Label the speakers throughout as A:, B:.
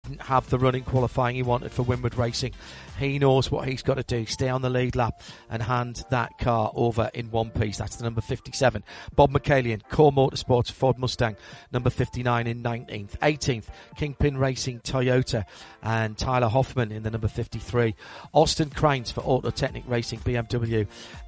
A: didn't have the running qualifying he wanted for Winward Racing. He knows what he's got to do. Stay on the lead lap and hand that car over in one piece. That's the number 57. Bob McCallion, Core Motorsports, Ford Mustang, number 59 in 19th. 18th, Kingpin Racing, Toyota, and Tyler Hoffman in the number 53. Austin Krains for Autotechnic Racing, BMW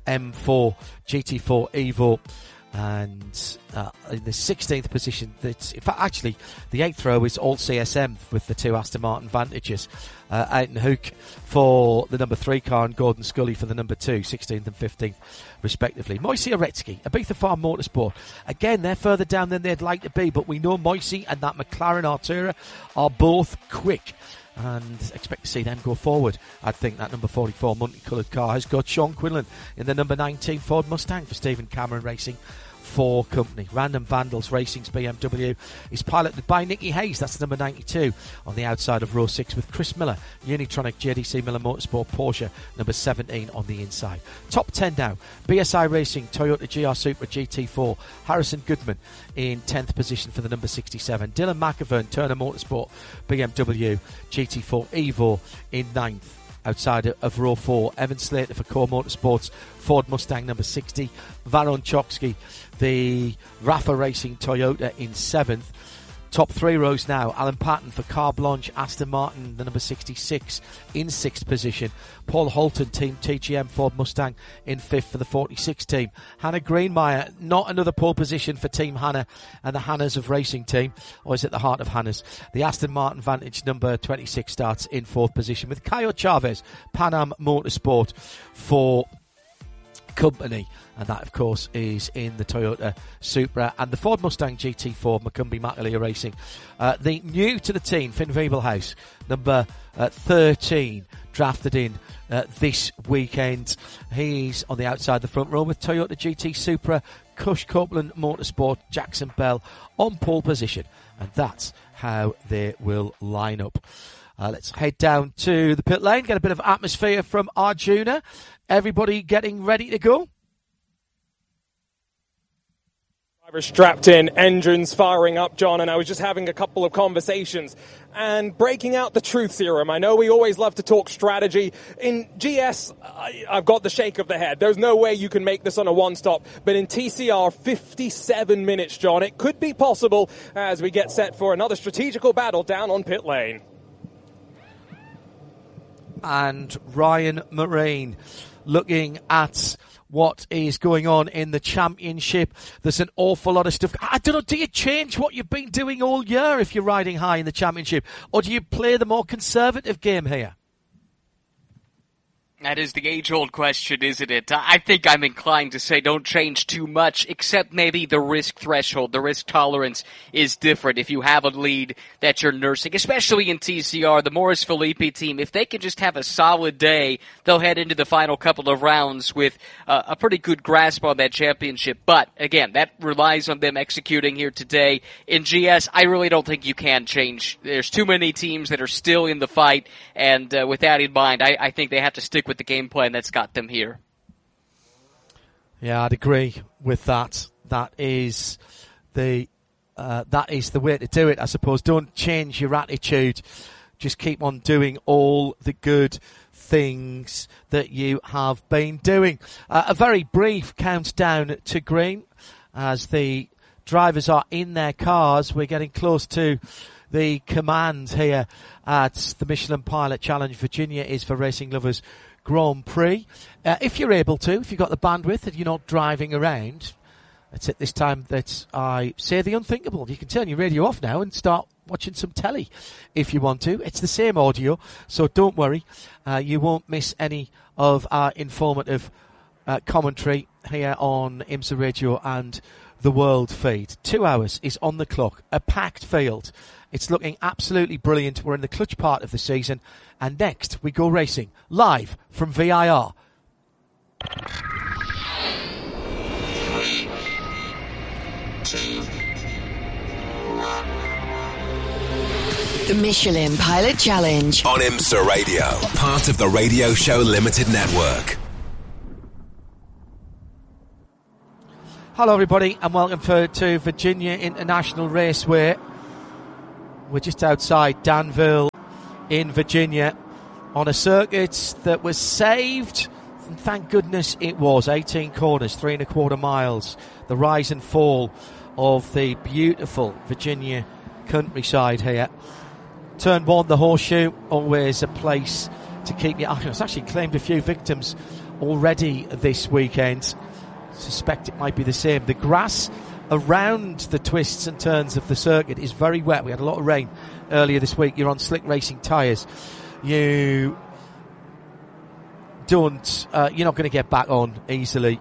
A: M4 GT4 Evo. And in the 16th position, in fact, actually, the 8th row is all CSM with the two Aston Martin Vantages. Aiden Hook for the number 3 car and Gordon Scully for the number 2, 16th and 15th, respectively. Moisey Oretsky, Ibiza Farm Motorsport. Again, they're further down than they'd like to be, but we know Moisey and that McLaren Artura are both quick. And expect to see them go forward. I think that number 44 multicoloured car has got Sean Quinlan in the number 19 Ford Mustang for Stephen Cameron Racing for company. Random Vandals Racing's BMW is piloted by Nicky Hayes. That's the number 92 on the outside of row 6 with Chris Miller. Unitronic JDC Miller Motorsport Porsche number 17 on the inside. Top 10 now. BSI Racing Toyota GR Supra GT4. Harrison Goodman in 10th position for the number 67. Dylan McAvern Turner Motorsport BMW GT4 Evo in 9th. Outside of row 4, Evan Slater for Core Motorsports, Ford Mustang number 60, Varon Chokski, the Rafa Racing Toyota in 7th. Top 3 rows now, Alan Patton for Car Blanche, Aston Martin, the number 66 in 6th position. Paul Holton, Team TGM Ford Mustang in 5th for the 46 team. Hannah Greenmeyer, not another pole position for Team Hannah and the Hannahs of Racing Team, or is it the Heart of Hannahs? The Aston Martin Vantage number 26 starts in 4th position with Caio Chavez, Pan Am Motorsport for company, and that of course is in the Toyota Supra. And the Ford Mustang GT4 Macumbi Macalia Racing, the new to the team Finn Wiebelhaus, number 13, drafted in this weekend. He's on the outside the front row with Toyota GT Supra, Cush Copeland Motorsport, Jackson Bell on pole position, and that's how they will line up. Let's head down to the pit lane, get a bit of atmosphere from Arjuna. Everybody getting ready to go?
B: Drivers strapped in, engines firing up, John, and I was just having a couple of conversations and breaking out the truth serum. I know we always love to talk strategy. In GS, I've got the shake of the head. There's no way you can make this on a one-stop. But in TCR, 57 minutes, John. It could be possible as we get set for another strategical battle down on pit lane.
A: And Ryan Marine looking at what is going on in the championship. There's an awful lot of stuff. I don't know, do you change what you've been doing all year if you're riding high in the championship? Or do you play the more conservative game here?
C: That is the age-old question, isn't it? I think I'm inclined to say don't change too much, except maybe the risk threshold. The risk tolerance is different if you have a lead that you're nursing, especially in TCR. The Morris Filippi team, if they can just have a solid day, they'll head into the final couple of rounds with a pretty good grasp on that championship. But, again, that relies on them executing here today. In GS, I really don't think you can change. There's too many teams that are still in the fight, and with that in mind, I think they have to stick with the game plan that's got them here.
A: Yeah, I'd agree with that. That is the way to do it, I suppose. Don't change your attitude. Just keep on doing all the good things that you have been doing. A very brief countdown to green as the drivers are in their cars. We're getting close to the command here at the Michelin Pilot Challenge. Virginia is for Racing Lovers Grand Prix. If you're able to, if you've got the bandwidth and you're not driving around, it's at this time that I say the unthinkable. You can turn your radio off now and start watching some telly if you want to. It's the same audio, so don't worry. You won't miss any of our informative commentary here on IMSA Radio and the World Feed. 2 hours is on the clock. A packed field. It's looking absolutely brilliant. We're in the clutch part of the season. And next, we go racing live from VIR.
D: The Michelin Pilot Challenge
E: on IMSA Radio, part of the Radio Show Limited Network.
A: Hello, everybody, and welcome to Virginia International Raceway. We're just outside Danville in Virginia on a circuit that was saved, and thank goodness it was. 18 corners, 3.25 miles, the rise and fall of the beautiful Virginia countryside here. Turn 1, the horseshoe, always a place to keep you. It's actually claimed a few victims already this weekend. Suspect it might be the same. The grass around the twists and turns of the circuit is very wet. We had a lot of rain earlier this week. You're on slick racing tyres. You're not going to get back on easily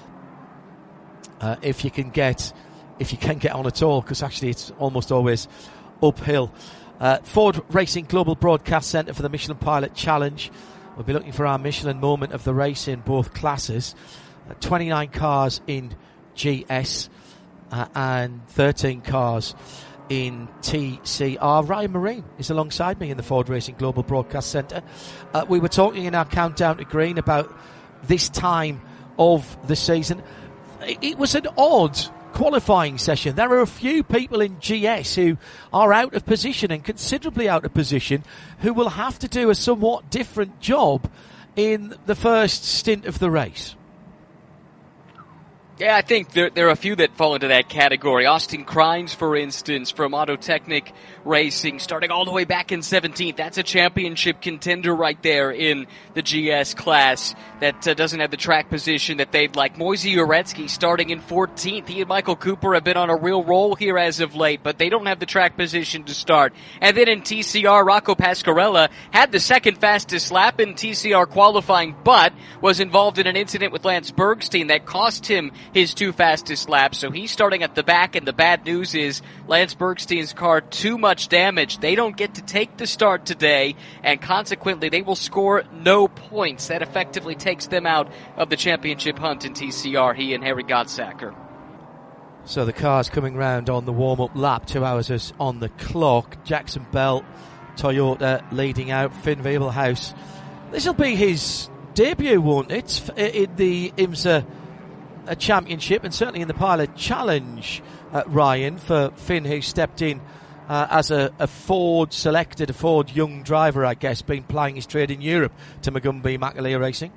A: if you can get on at all, because actually it's almost always uphill. Ford Racing Global Broadcast Centre for the Michelin Pilot Challenge. We'll be looking for our Michelin moment of the race in both classes. 29 cars in GS and 13 cars in TCR. Ryan Marine is alongside me in the Ford Racing Global Broadcast Centre. We were talking in our countdown to green about this time of the season. It was an odd qualifying session. There are a few people in GS who are out of position, and considerably out of position, who will have to do a somewhat different job in the first stint of the race.
C: Yeah, I think there are a few that fall into that category. Austin Crines, for instance, from Autotechnic Racing, starting all the way back in 17th. That's a championship contender right there in the GS class that doesn't have the track position that they'd like. Moisey Uretsky starting in 14th. He and Michael Cooper have been on a real roll here as of late, but they don't have the track position to start. And then in TCR, Rocco Pasquarella had the second fastest lap in TCR qualifying, but was involved in an incident with Lance Bergstein that cost him his 2 fastest laps, so he's starting at the back, and the bad news is Lance Bergstein's car too much damage. They don't get to take the start today, and consequently they will score no points. That effectively takes them out of the championship hunt in TCR, he and Harry Gottsacker.
A: So the car's coming round on the warm-up lap, 2 hours is on the clock. Jackson Bell, Toyota leading out, Finn Wiebelhaus. This will be his debut, won't it, in the IMSA championship, and certainly in the Pilot Challenge, Ryan, for Finn, who stepped in as a Ford selected, a Ford young driver, I guess, been plying his trade in Europe to Magumbi Makalia Racing.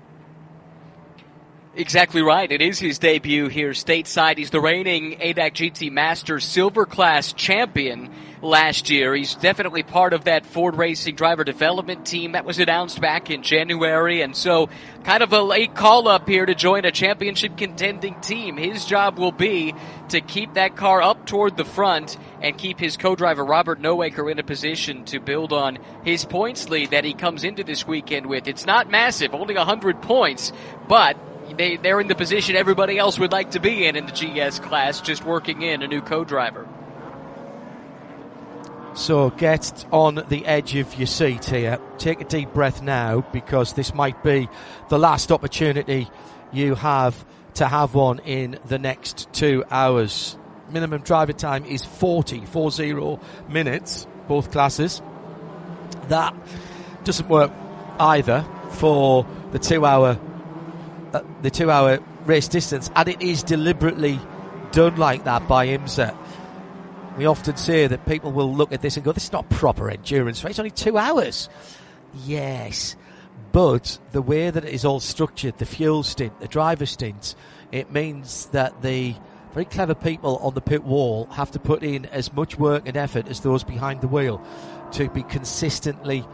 C: Exactly right. It is his debut here stateside. He's the reigning ADAC GT Masters Silver Class champion last year. He's definitely part of that Ford Racing driver development team that was announced back in January, and so kind of a late call-up here to join a championship contending team. His job will be to keep that car up toward the front and keep his co-driver Robert Nowaker in a position to build on his points lead that he comes into this weekend with. It's not massive, only 100 points, but they're in the position everybody else would like to be in the GS class, just working in a new co-driver.
A: So get on the edge of your seat here. Take a deep breath now, because this might be the last opportunity you have to have one in the next 2 hours. Minimum driver time is 40 minutes, both classes. That doesn't work either for the 2 hour race distance, and it is deliberately done like that by IMSA. We often say that people will look at this and go, this is not proper endurance race, only 2 hours. Yes, but the way that it is all structured, the fuel stint, the driver stint, it means that the very clever people on the pit wall have to put in as much work and effort as those behind the wheel to be constantly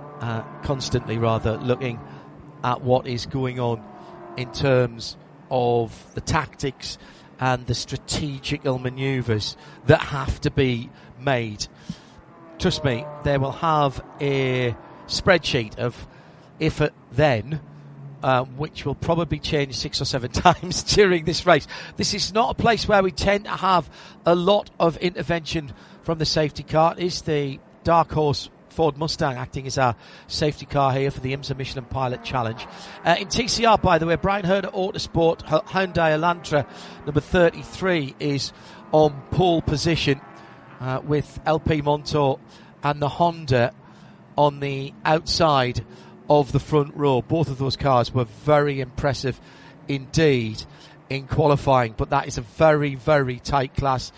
A: looking at what is going on in terms of the tactics and the strategical manoeuvres that have to be made. Trust me, they will have a spreadsheet of if at then, which will probably change 6 or 7 times during this race. This is not a place where we tend to have a lot of intervention from the safety car. It is the dark horse Ford Mustang acting as our safety car here for the IMSA Michelin Pilot Challenge. In TCR, by the way, Brian Herder Autosport, Hyundai Elantra, number 33, is on pole position with LP Montour and the Honda on the outside of the front row. Both of those cars were very impressive indeed in qualifying, but that is a very, very tight class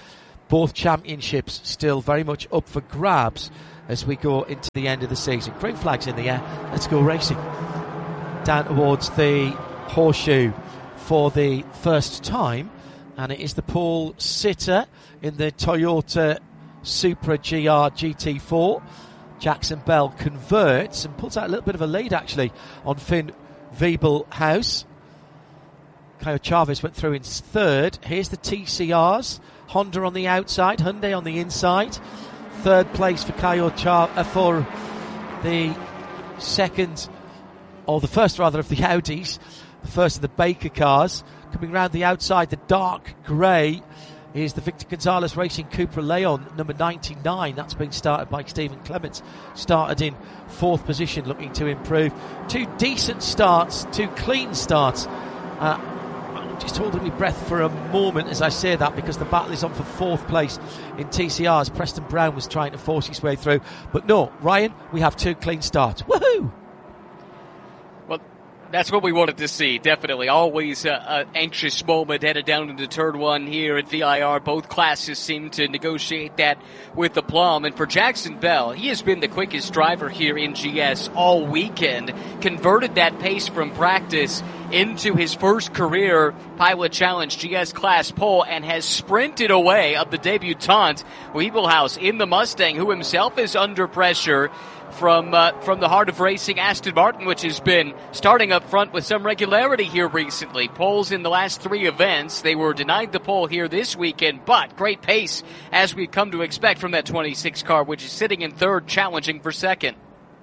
A: both championships still very much up for grabs as we go into the end of the season. Green flags in the air. Let's go racing. Down towards the horseshoe for the first time, and it is the pole sitter in the Toyota Supra GR GT4. Jackson Bell converts and pulls out a little bit of a lead actually on Finn Wiebelhaus. Caio Chavez went through in third. Here's the TCRs. Honda on the outside, Hyundai on the inside. Third place for for the second, or the first rather, of the Audis. The first of the Baker cars. Coming round the outside, the dark grey is the Victor Gonzalez Racing Cupra Leon, number 99. That's been started by Stephen Clements. Started in fourth position, looking to improve. Two decent starts, two clean starts. I'm just holding my breath for a moment as I say that, because the battle is on for fourth place in TCRs. Preston Brown was trying to force his way through. But no, Ryan, we have two clean starts. Woohoo!
C: Well, that's what we wanted to see, definitely. Always an anxious moment headed down into turn one here at VIR. Both classes seem to negotiate that with aplomb. And for Jackson Bell, he has been the quickest driver here in GS all weekend. Converted that pace from practice into his first career Pilot Challenge GS class pole and has sprinted away of the debutant Wiebelhaus in the Mustang, who himself is under pressure from the heart of racing, Aston Martin, which has been starting up front with some regularity here recently. Poles in the last three events. They were denied the pole here this weekend, but great pace as we've come to expect from that 26 car, which is sitting in third, challenging for second.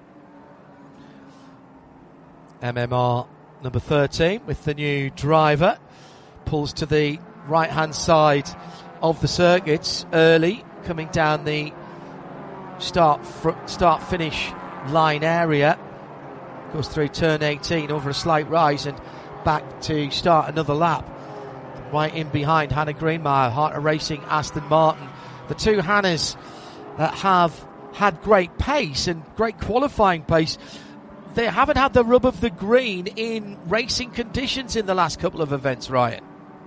A: MMR number 13 with the new driver pulls to the right hand side of the circuits early, coming down the start finish line area, goes through turn 18 over a slight rise and back to start another lap. Right in behind Hannah Greenmeyer, Heart of Racing, Aston Martin. The two Hannahs have had great pace and great qualifying pace. They haven't had the rub of the green in racing conditions in the last couple of events, Ryan.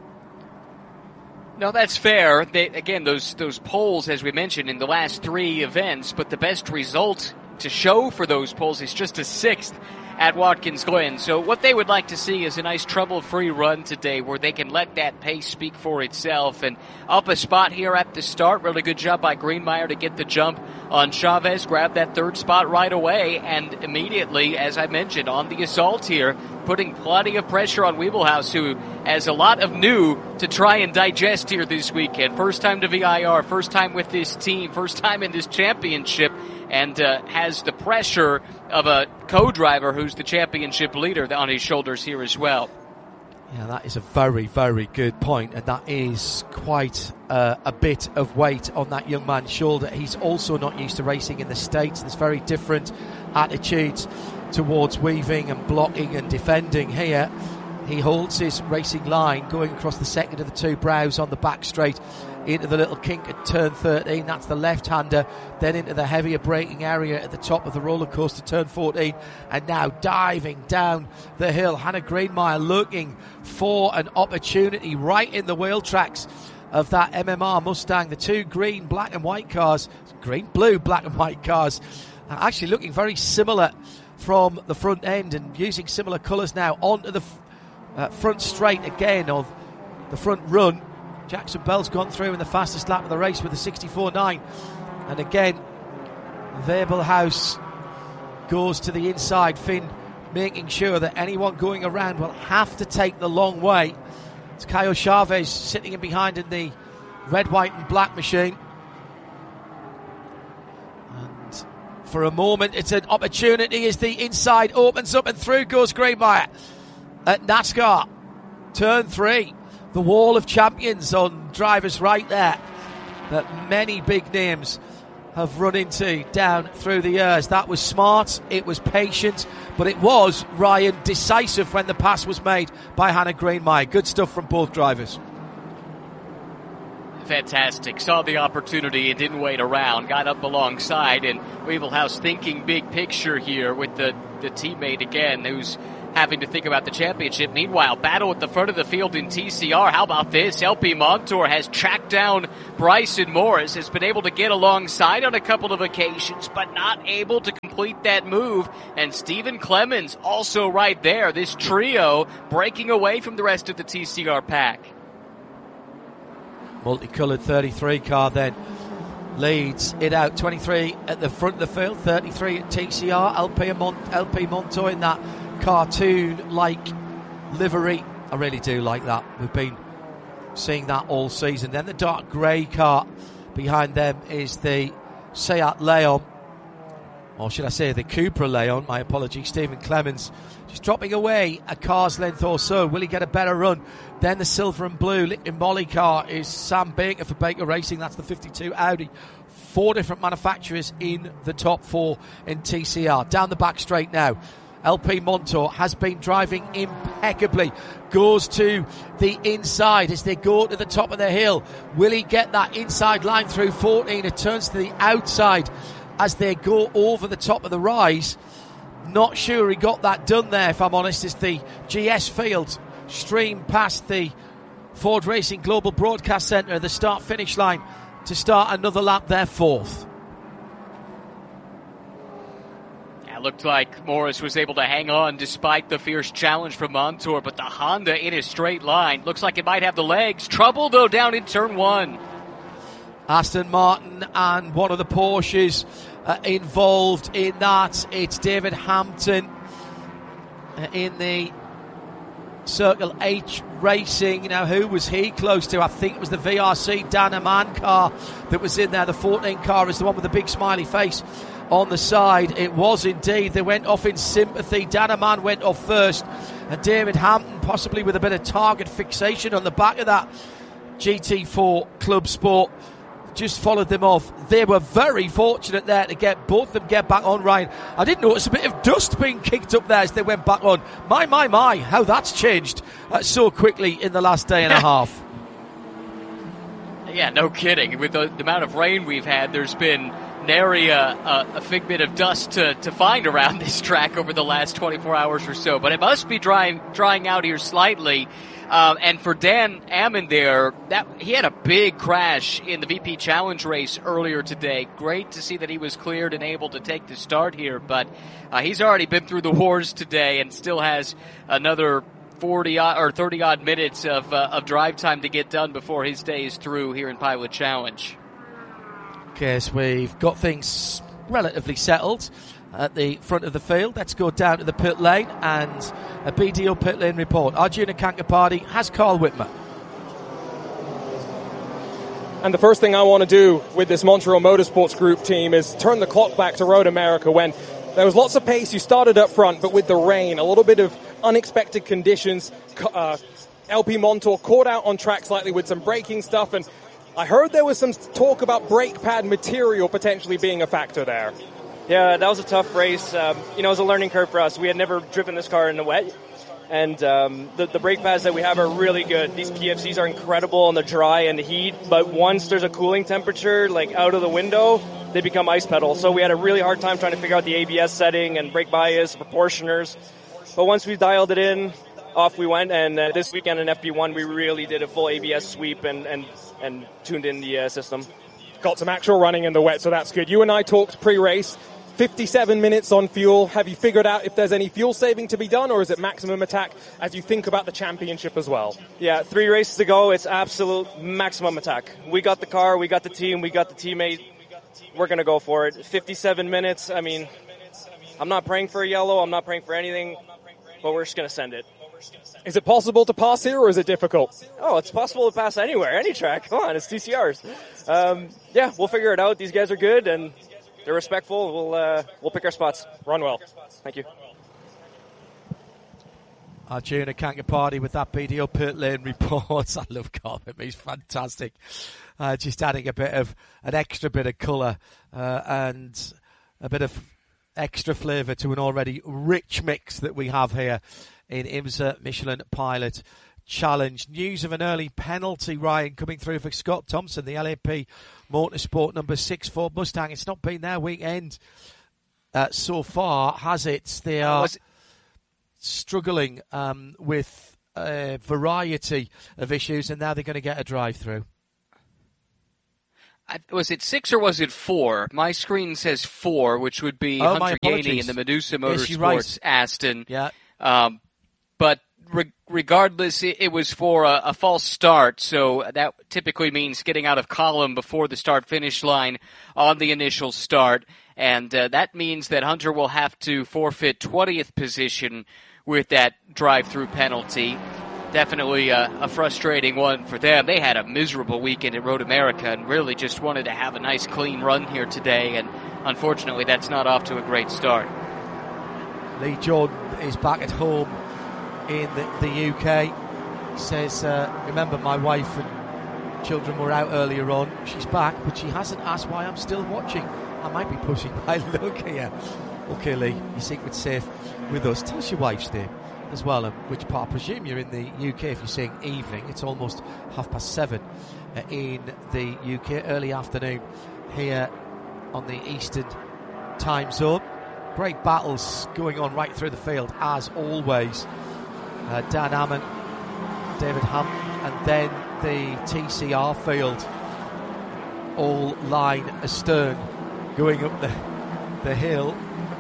C: No, that's fair. Those poles, as we mentioned, in the last three events, but the best result to show for those poles is just a sixth at Watkins Glen. So what they would like to see is a nice trouble-free run today where they can let that pace speak for itself. And up a spot here at the start. Really good job by Greenmeyer to get the jump on Chavez, grab that third spot right away, and immediately, as I mentioned, on the assault here, putting plenty of pressure on Wiebelhaus, who has a lot of new to try and digest here this weekend. First time to VIR, first time with this team, first time in this championship, and has the pressure of a co-driver who's the championship leader on his shoulders here as well.
A: Yeah, that is a very, very good point, and that is quite a bit of weight on that young man's shoulder. He's also not used to racing in the States. There's very different attitudes towards weaving and blocking and defending here. He holds his racing line going across the second of the two brows on the back straight into the little kink at turn 13. That's the left-hander. Then into the heavier braking area at the top of the roller coaster, turn 14. And now diving down the hill. Hannah Greenmeyer looking for an opportunity right in the wheel tracks of that MMR Mustang. The two green, black and white cars, green, blue, black and white cars, are actually looking very similar from the front end and using similar colours now onto the front straight again of the front run. Jackson Bell's gone through in the fastest lap of the race with a 64.9. And again, Wiebelhaus goes to the inside. Finn making sure that anyone going around will have to take the long way. It's Caio Chavez sitting in behind in the red, white and black machine. And for a moment, it's an opportunity as the inside opens up and through goes Greenmeyer at NASCAR. Turn 3. The wall of champions on driver's right there that many big names have run into down through the years. That was smart, it was patient, but it was, Ryan, decisive when the pass was made by Hannah Greenmeyer. Good stuff from both drivers.
C: Fantastic. Saw the opportunity and didn't wait around. Got up alongside, and Wiebelhaus thinking big picture here with the teammate again, who's having to think about the championship. Meanwhile, battle at the front of the field in TCR. How about this? LP Montour has tracked down Bryson Morris, has been able to get alongside on a couple of occasions, but not able to complete that move. And Stephen Clemens also right there. This trio breaking away from the rest of the TCR pack.
A: Multicoloured 33 car then leads it out. 23 at the front of the field, 33 at TCR. LP Montour in that cartoon-like livery. I really do like that. We've been seeing that all season. Then the dark grey car behind them is the Seat Leon, or should I say the Cupra Leon, my apologies. Stephen Clemens just dropping away a car's length or so. Will he get a better run? Then the silver and blue Liquid Molly car is Sam Baker for Baker Racing. That's the 52 Audi. 4 different manufacturers in the top 4 in TCR. Down the back straight now. LP Montour has been driving impeccably. Goes to the inside as they go to the top of the hill. Will he get that inside line through 14? It turns to the outside as they go over the top of the rise. Not sure he got that done there, if I'm honest, as the GS field streamed past the Ford Racing Global Broadcast Centre, the start-finish line, to start another lap there, 4th.
C: It looked like Morris was able to hang on despite the fierce challenge from Montour, but the Honda in a straight line. Looks like it might have the legs. Trouble, though, down in turn 1.
A: Aston Martin and one of the Porsches involved in that. It's David Hampton in the Circle H Racing. Now, who was he close to? I think it was the VRC Dan Aman car that was in there. The 14 car is the one with the big smiley face on the side. It was indeed. They went off in sympathy. Dan Aman went off first, and David Hampton possibly with a bit of target fixation on the back of that GT4 Club Sport just followed them off. They were very fortunate there to get both of them get back on, Ryan. I did notice a bit of dust being kicked up there as they went back on. My, how that's changed so quickly in the last day and a half.
C: Yeah, no kidding. With the amount of rain we've had, there's been nary a figment of dust to find around this track over the last 24 hours or so. But it must be drying out here slightly. And for Dan Ammon there, he had a big crash in the VP Challenge race earlier today. Great to see that he was cleared and able to take the start here. But he's already been through the wars today and still has another 30-odd minutes of drive time to get done before his day is through here in Pilot Challenge.
A: Guess we've got things relatively settled at the front of the field. Let's go down to the pit lane and a BDO pit lane report. Arjuna Kankapati has Carl Whitmer.
B: And the first thing I want to do with this Montreal Motorsports Group team is turn the clock back to Road America when there was lots of pace. You started up front, but with the rain, a little bit of unexpected conditions, LP Montour caught out on track slightly with some braking stuff, and I heard there was some talk about brake pad material potentially being a factor there.
F: Yeah, that was a tough race. It was a learning curve for us. We had never driven this car in the wet, and the brake pads that we have are really good. These PFCs are incredible in the dry and the heat, but once there's a cooling temperature, like out of the window, they become ice pedals. So we had a really hard time trying to figure out the ABS setting and brake bias, proportioners. But once we dialed it in, off we went, and this weekend in FP1, we really did a full ABS sweep and tuned in the system.
B: Got some actual running in the wet, so that's good. You and I talked pre-race. 57 minutes on fuel. Have you figured out if there's any fuel saving to be done, or is it maximum attack as you think about the championship as well?
F: Yeah, 3 races to go. It's absolute maximum attack. We got the car, we got the team, we got the teammate. We're going to go for it. 57 minutes. I mean, I'm not praying for a yellow. I'm not praying for anything, but we're just going to send it.
B: Is it possible to pass here, or is it difficult?
F: Oh, it's possible to pass anywhere, any track. Come on, it's TCRs. Yeah, we'll figure it out. These guys are good, and they're respectful. We'll pick our spots.
B: Run well.
F: Thank you.
A: Arjuna Kankapati with that BDO pit lane report. I love Carl Whitmer. He's fantastic. Just adding an extra bit of colour and a bit of extra flavour to an already rich mix that we have here in IMSA Michelin Pilot Challenge. News of an early penalty, Ryan, coming through for Scott Thompson, the LAP Motorsport number 6 Ford Mustang. It's not been their weekend so far, has it? They are... struggling with a variety of issues, and now they're going to get a drive-through.
C: Was it 6 or was it 4? My screen says 4, which would be Hunter Gainey in the Medusa Motorsports Aston.
A: Yeah.
C: But regardless, it was for a false start, so that typically means getting out of column before the start-finish line on the initial start, and that means that Hunter will have to forfeit 20th position with that drive-through penalty. Definitely a frustrating one for them. They had a miserable weekend at Road America and really just wanted to have a nice clean run here today, and unfortunately that's not off to a great start.
A: Lee Jordan is back at home in the UK. He says, remember my wife and children were out earlier on. She's back, but she hasn't asked why I'm still watching. I might be pushing my luck here. Okay, Lee, your secret's safe with us. Tell us your wife's name as well, and which part. I presume you're in the UK if you're saying evening. It's almost 7:30 in the UK, early afternoon here on the Eastern time zone. Great battles going on right through the field, as always. Dan Ammon, David Hampton, and then the TCR field, all line astern, going up the hill.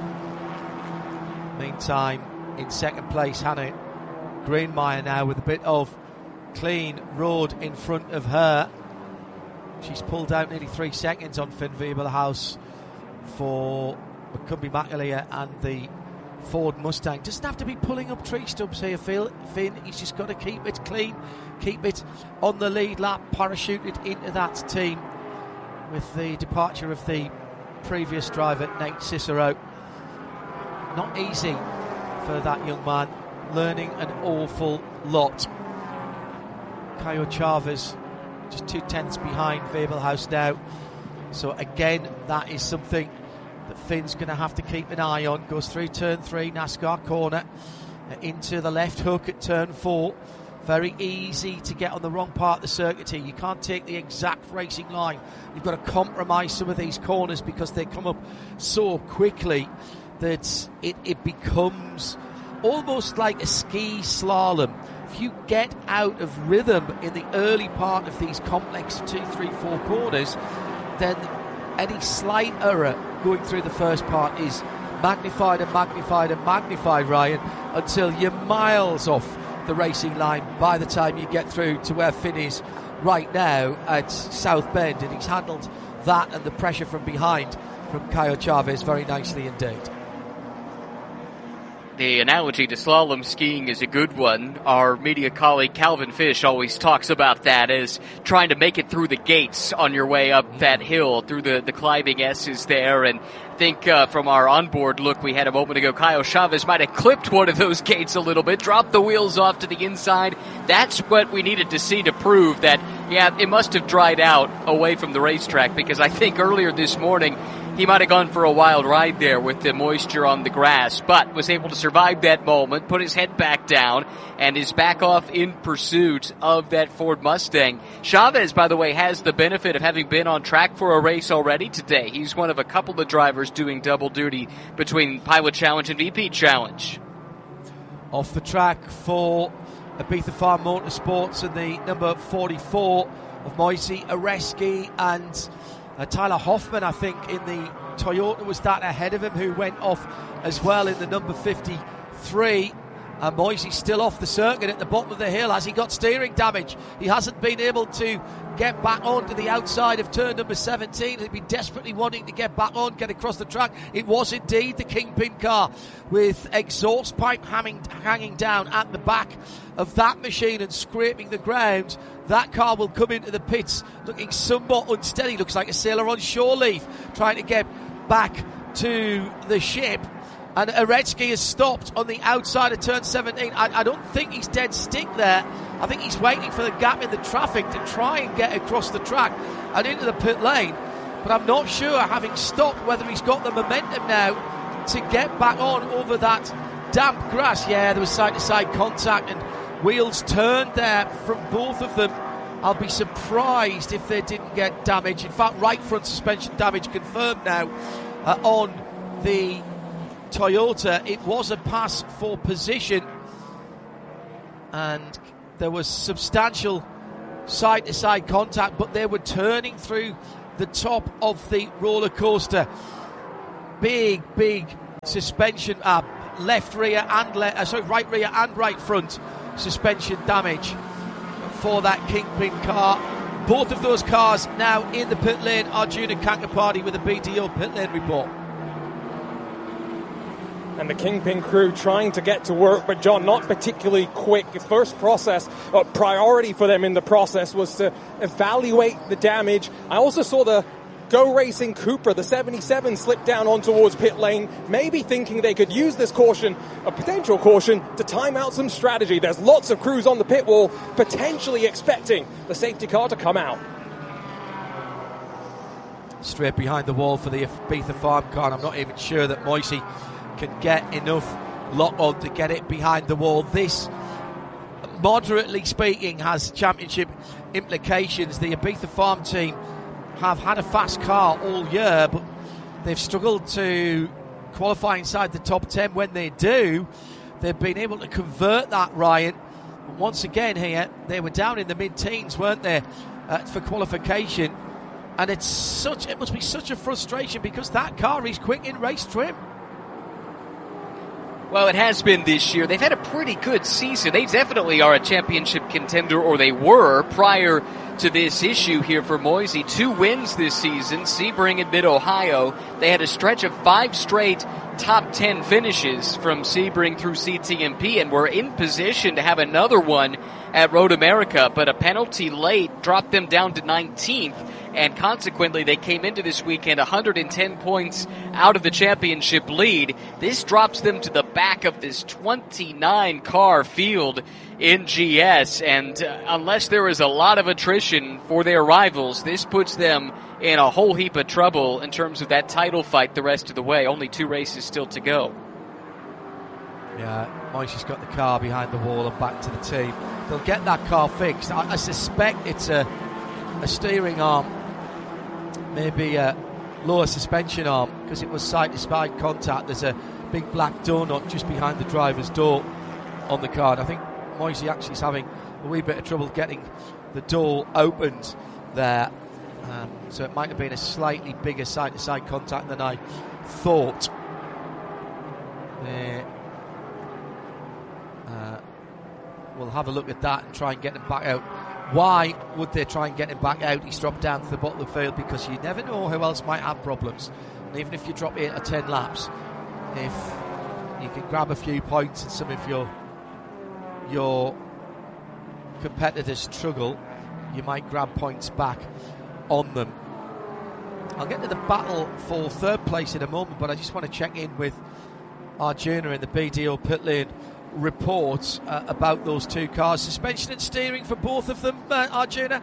A: Meantime, in second place, Hannah Greenmeyer now with a bit of clean road in front of her. She's pulled out nearly 3 seconds on Finn Weberhaus for McCumbee McAleer and the Ford Mustang. Doesn't have to be pulling up tree stumps here, Finn. He's just got to keep it clean, keep it on the lead lap, parachuted into that team with the departure of the previous driver, Nate Cicero. Not easy for that young man, learning an awful lot. Caio Chavez just 2 tenths behind Weberhaus now. So again, that is something that Finn's going to have to keep an eye on. Goes through turn 3, NASCAR corner, into the left hook at turn 4. Very easy to get on the wrong part of the circuit here. You can't take the exact racing line. You've got to compromise some of these corners because they come up so quickly that it becomes almost like a ski slalom. If you get out of rhythm in the early part of these complex 2, 3, 4 corners, then any slight error going through the first part is magnified and magnified and magnified, Ryan, until you're miles off the racing line by the time you get through to where Finn is right now at South Bend, and he's handled that and the pressure from behind from Caio Chavez very nicely indeed.
C: The analogy to slalom skiing is a good one. Our media colleague Calvin Fish always talks about that as trying to make it through the gates on your way up that hill, through the climbing S's there. And I think from our onboard look we had a moment ago, Caio Chavez might have clipped one of those gates a little bit, dropped the wheels off to the inside. That's what we needed to see to prove that, yeah, it must have dried out away from the racetrack, because I think earlier this morning he might have gone for a wild ride there with the moisture on the grass, but was able to survive that moment, put his head back down, and is back off in pursuit of that Ford Mustang. Chavez, by the way, has the benefit of having been on track for a race already today. He's one of a couple of drivers doing double duty between Pilot Challenge and VP Challenge.
A: Off the track for Ibiza Farm Motorsports and the number 44 of Moisey Areski and Tyler Hoffman, I think, in the Toyota was that ahead of him, who went off as well in the number 53. And Moisey's still off the circuit at the bottom of the hill. Has he got steering damage? He hasn't been able to get back onto the outside of turn number 17. He'd be desperately wanting to get back on, get across the track. It was indeed the Kingpin car with exhaust pipe hanging down at the back of that machine and scraping the ground. That car will come into the pits looking somewhat unsteady. Looks like a sailor on shore leave trying to get back to the ship. And Aretsky has stopped on the outside of turn 17. I don't think he's dead stick there. I think he's waiting for the gap in the traffic to try and get across the track and into the pit lane. But I'm not sure, having stopped, whether he's got the momentum now to get back on over that damp grass. Yeah, there was side-to-side contact and wheels turned there from both of them. I'll be surprised if they didn't get damage. In fact, right front suspension damage confirmed now on the Toyota. It was a pass for position, and there was substantial side-to-side contact, but they were turning through the top of the roller coaster. Big suspension, right rear and right front suspension damage for that Kingpin car. Both of those cars now in the pit lane. Arjuna Kankapati with a BDO pit lane report.
B: And the Kingpin crew trying to get to work, but John, not particularly quick. The first priority for them in the process was to evaluate the damage. I also saw the Go Racing Cupra, the 77, slip down on towards pit lane, maybe thinking they could use this caution, a potential caution, to time out some strategy. There's lots of crews on the pit wall, potentially expecting the safety car to come out.
A: Straight behind the wall for the Ibiza Farm car, and I'm not even sure that Moisey can get enough lock on to get it behind the wall. This, moderately speaking, has championship implications. The Ibiza Farm team have had a fast car all year, but they've struggled to qualify inside the top 10. When they do, they've been able to convert that, Ryan. And once again here, they were down in the mid-teens, weren't they, for qualification. And it must be such a frustration because that car is quick in race trim.
C: Well, it has been this year. They've had a pretty good season. They definitely are a championship contender, or they were prior to this issue here for Moisey. 2 wins this season, Sebring and Mid-Ohio. They had a stretch of 5 straight top 10 finishes from Sebring through CTMP and were in position to have another one at Road America, but a penalty late dropped them down to 19th. And consequently, they came into this weekend 110 points out of the championship lead. This drops them to the back of this 29-car field in GS. And unless there is a lot of attrition for their rivals, this puts them in a whole heap of trouble in terms of that title fight the rest of the way. Only 2 races still to go.
A: Yeah, Moisey's got the car behind the wall and back to the team. They'll get that car fixed. I suspect it's a steering arm, maybe a lower suspension arm, because it was side-to-side contact. There's a big black donut just behind the driver's door on the car, and I think Moisey actually is having a wee bit of trouble getting the door opened there, so it might have been a slightly bigger side-to-side contact than I thought. We'll have a look at that and try and get him back out. Why would they try and get him back out? He's dropped down to the bottom of the field because you never know who else might have problems. And even if you drop 8 or 10 laps, if you can grab a few points and some of your competitors struggle, you might grab points back on them. I'll get to the battle for 3rd place in a moment, but I just want to check in with Arjuna in the BDO pit lane reports about those 2 cars. Suspension and steering for both of them, Arjuna?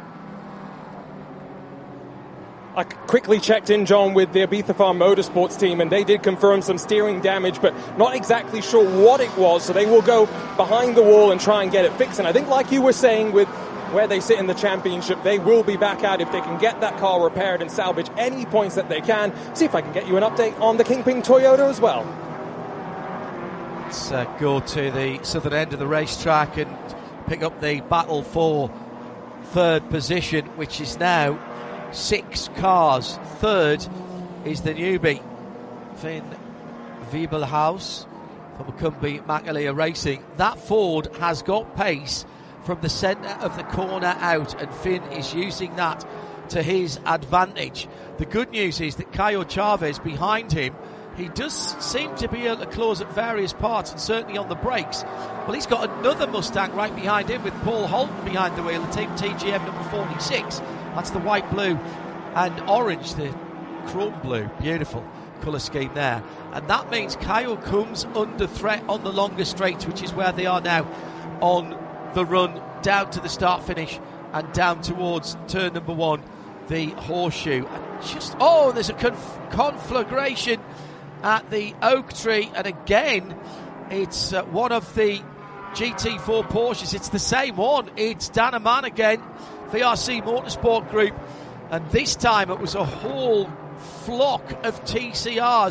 B: I quickly checked in, John, with the Ibiza Farm Motorsports team, and they did confirm some steering damage, but not exactly sure what it was, so they will go behind the wall and try and get it fixed. And I think, like you were saying, with where they sit in the championship, they will be back out if they can get that car repaired and salvage any points that they can. See if I can get you an update on the Kingpin Toyota as well.
A: Let's go to the southern end of the racetrack and pick up the battle for 3rd position, which is now 6 cars. 3rd is the newbie, Finn Wiebelhaus from Macumbi Makalia Racing. That Ford has got pace from the centre of the corner out, and Finn is using that to his advantage. The good news is that Caio Chavez behind him, he does seem to be able to close at various parts, and certainly on the brakes. Well, he's got another Mustang right behind him with Paul Holton behind the wheel, the team TGM number 46. That's the white, blue and orange, the chrome blue. Beautiful colour scheme there. And that means Caio comes under threat on the longer straights, which is where they are now on the run down to the start finish and down towards turn number 1, the horseshoe. And there's a conflagration at the Oak Tree, and again it's one of the GT4 Porsches. It's the same one. It's Dan Amann again, VRC Motorsport Group, and this time it was a whole flock of TCRs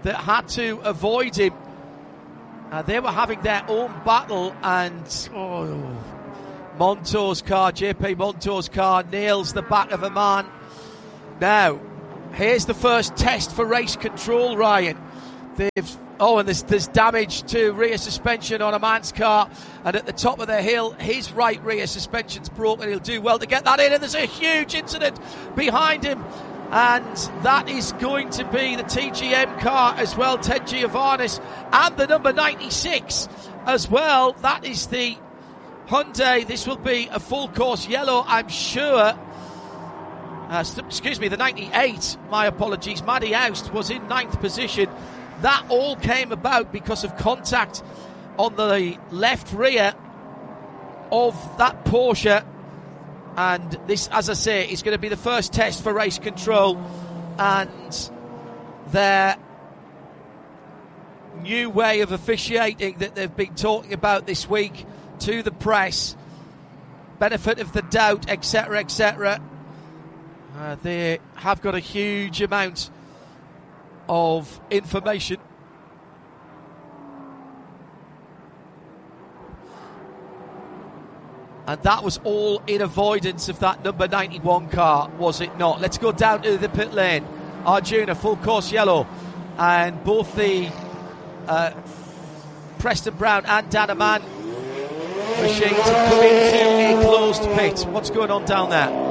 A: that had to avoid him. They were having their own battle, and Montour's car, JP Montour's car, nails the back of a man. Now, here's the first test for race control, Ryan. And there's damage to rear suspension on a man's car, and at the top of the hill, his right rear suspension's broken. He'll do well to get that in, and there's a huge incident behind him, and that is going to be the TGM car as well, Ted Giovannis, and the number 96 as well. That is the Hyundai. This will be a full course yellow, I'm sure. The 98, my apologies. Maddie Oust was in 9th position. That all came about because of contact on the left rear of that Porsche. And this, as I say, is going to be the first test for race control. And their new way of officiating that they've been talking about this week to the press, benefit of the doubt, etc., etc. They have got a huge amount of information. And that was all in avoidance of that number 91 car, was it not? Let's go down to the pit lane. Arjuna, full course yellow. And both the Preston Brown and Danaman machines have come into a closed pit. What's going on down there?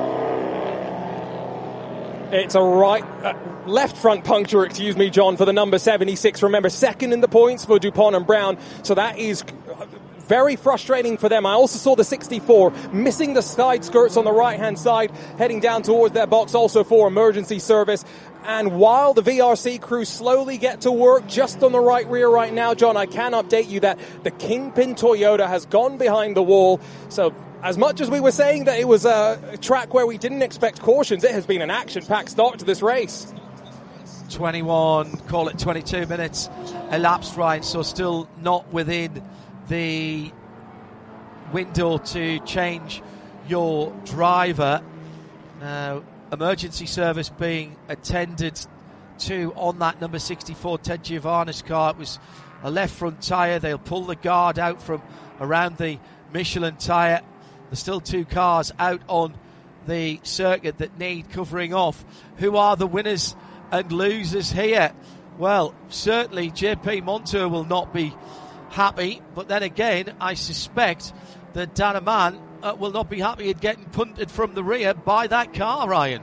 B: It's a left front puncture, excuse me, John, for the number 76. Remember, second in the points for DuPont and Brown. So that is very frustrating for them. I also saw the 64 missing the side skirts on the right-hand side, heading down towards their box, also for emergency service. And while the VRC crew slowly get to work just on the right rear right now, John, I can update you that the Kingpin Toyota has gone behind the wall. So as much as we were saying that it was a track where we didn't expect cautions, it has been an action-packed start to this race.
A: 21, call it 22 minutes elapsed, Ryan, so still not within the window to change your driver. Now, emergency service being attended to on that number 64 Ted Giovannis car. It was a left front tyre. They'll pull the guard out from around the Michelin tyre. There's still two cars out on the circuit that need covering off. Who are the winners and losers here? Well, certainly JP Montour will not be happy, but then again, I suspect that Danaman will not be happy at getting punted from the rear by that car, Ryan.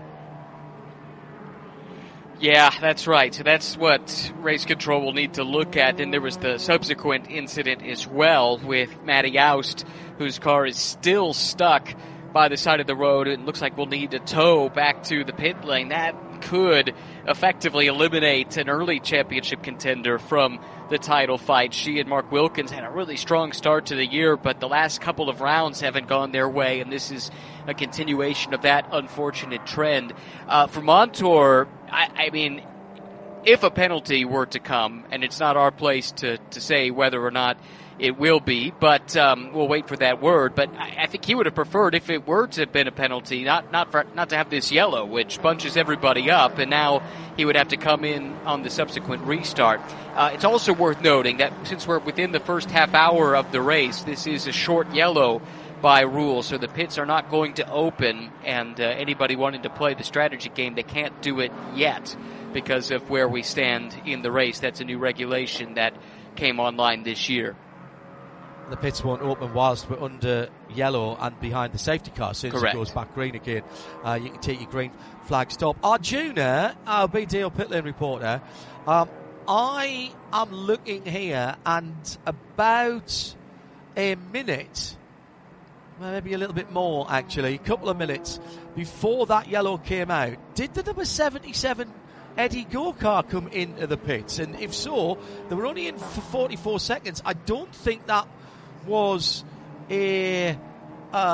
C: Yeah, that's right. So that's what race control will need to look at. And there was the subsequent incident as well with Matty Oust, whose car is still stuck by the side of the road. It looks like we'll need to tow back to the pit lane. That could effectively eliminate an early championship contender from the title fight. She and Mark Wilkins had a really strong start to the year, but the last couple of rounds haven't gone their way, and this is a continuation of that unfortunate trend. For Montour, I mean, if a penalty were to come, and it's not our place to say whether or not it will be, but we'll wait for that word. But I think he would have preferred, if it were to have been a penalty, not to have this yellow, which bunches everybody up, and now he would have to come in on the subsequent restart. It's also worth noting that since we're within the first half hour of the race, this is a short yellow by rule, so the pits are not going to open, and anybody wanting to play the strategy game, they can't do it yet because of where we stand in the race. That's a new regulation that came online this year.
A: The pits won't open whilst we're under yellow and behind the safety car. As soon as it goes back green again, you can take your green flag stop. Arjuna, our BDO pit lane reporter, I am looking here, and about a minute, well, maybe a little bit more actually, a couple of minutes before that yellow came out, did the number 77 Eddie Go-Kart come into the pits? And if so, they were only in for 44 seconds. I don't think that was a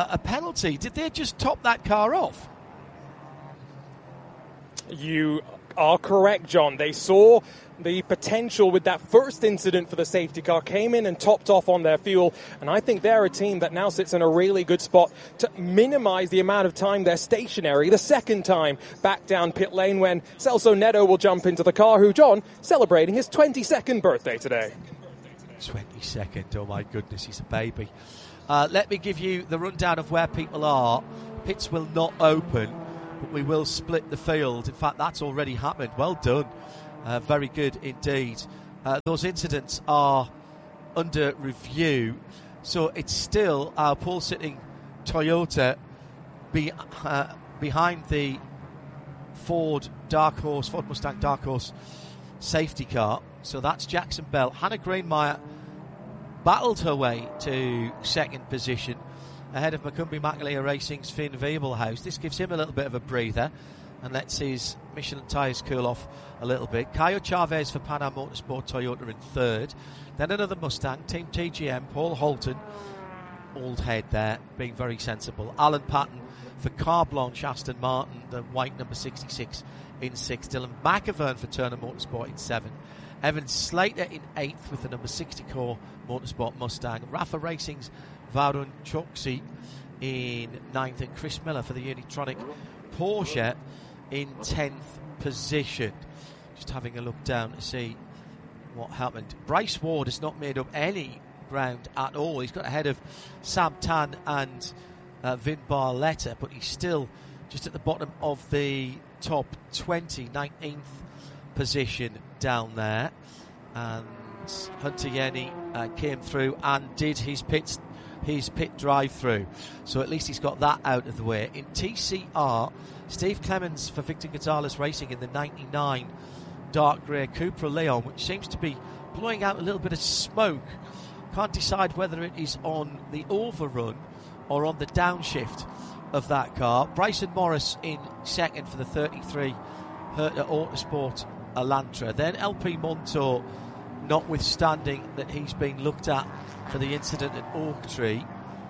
A: penalty. Did they just top that car off?
B: You are correct, John. They saw the potential with that first incident for the safety car, came in and topped off on their fuel, and I think they're a team that now sits in a really good spot to minimize the amount of time they're stationary the second time back down pit lane when Celso Neto will jump into the car, who, John, celebrating his 22nd birthday today.
A: 22nd, oh my goodness, he's a baby. Let me give you the rundown of where people are. Pits will not open, but we will split the field. In fact, that's already happened. Well done. Very good indeed. Those incidents are under review. So it's still our pole-sitting Toyota behind the Ford Mustang Dark Horse safety car. So that's Jackson Bell. Hannah Greenmeyer battled her way to second position ahead of Macumbi McAleer Racing's Finn Wiebelhaus. This gives him a little bit of a breather and lets his Michelin tyres cool off a little bit. Caio Chavez for Pan Am Motorsport Toyota in third. Then another Mustang, Team TGM, Paul Holton, old head there, being very sensible. Alan Patton for Car Blanche Aston Martin, the white number 66 in sixth. Dylan McAvern for Turner Motorsport in seventh. Evan Slater in eighth with the number 60 Core Motorsport Mustang. Rafa Racing's Varun Choksi in ninth, and Chris Miller for the Unitronic Porsche in 10th position. Just having a look down to see what happened. Bryce Ward has not made up any ground at all. He's got ahead of Sam Tan and Vin Barletta, but he's still just at the bottom of the top 20, 19th position down there. And Hunter Yenny came through and did his pit drive-through. So at least he's got that out of the way. In TCR, Steve Clemens for Victor Gonzalez Racing in the 99 dark grey Cupra Leon, which seems to be blowing out a little bit of smoke. Can't decide whether it is on the overrun or on the downshift of that car. Bryson Morris in second for the 33 Herta Autosport Elantra. Then LP Montour, notwithstanding that he's been looked at for the incident at Oaktree.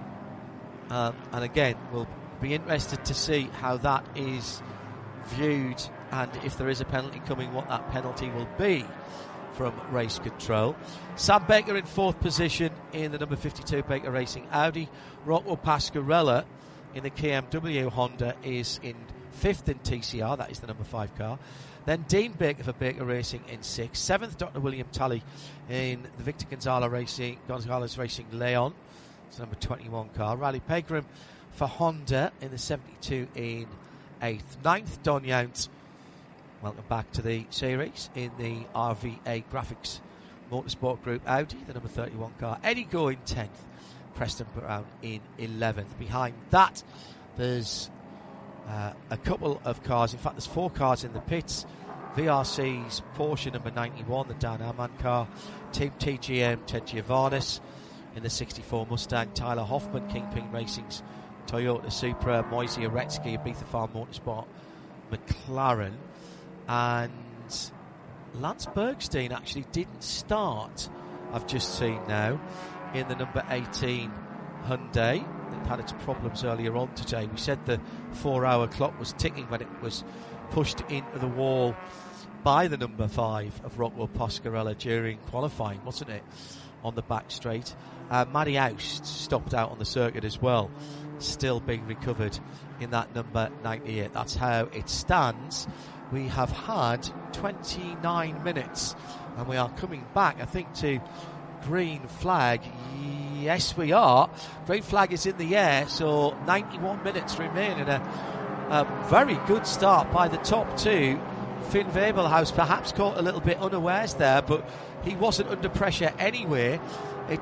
A: And again, we'll be interested to see how that is viewed, and if there is a penalty coming, what that penalty will be from race control. Sam Baker in fourth position in the number 52 Baker Racing Audi. Rocco Pasquarella in the KMW Honda is in fifth in TCR. That is the number 5 car. Then Dean Baker for Baker Racing in sixth. Seventh, Dr. William Talley in the Victor Gonzalez Racing Leon. It's the number 21 car. Riley Pegram for Honda in the 72 in eighth. Ninth, Don Yount, welcome back to the series, in the RVA Graphics Motorsport Group Audi, the number 31 car. Eddie Goh in 10th. Preston Brown in 11th. Behind that, there's a couple of cars. In fact, there's 4 cars in the pits. VRC's Porsche number 91, the Dan Amann car. Team TGM, Ted Giovannis in the 64 Mustang. Tyler Hoffman, Kingpin Racing's Toyota Supra. Moise Uretsky, Ibiza Farm Motorsport McLaren. And Lance Bergstein actually didn't start, I've just seen now, in the number 18 Hyundai. It had its problems earlier on today. We said the 4-hour clock was ticking when it was pushed into the wall by the number 5 of Rocco Pasquarella during qualifying, wasn't it, on the back straight. Matty Oust stopped out on the circuit as well, still being recovered in that number 98. That's how it stands. We have had 29 minutes and we are coming back, I think, to green flag. Yes, we are. Green flag is in the air, so 91 minutes remain, and a very good start by the top 2. Finn Wiebelhaus perhaps caught a little bit unawares there, but he wasn't under pressure anyway. I